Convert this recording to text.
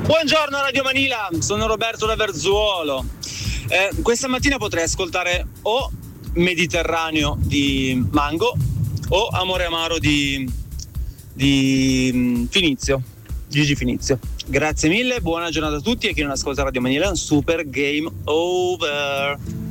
Buongiorno Radio Manila, sono Roberto da Verzuolo. Questa mattina potrei ascoltare o Mediterraneo di Mango o Amore Amaro di Finizio, Gigi Finizio. Grazie mille, buona giornata a tutti e chi non ascolta Radio Manila è un super game over.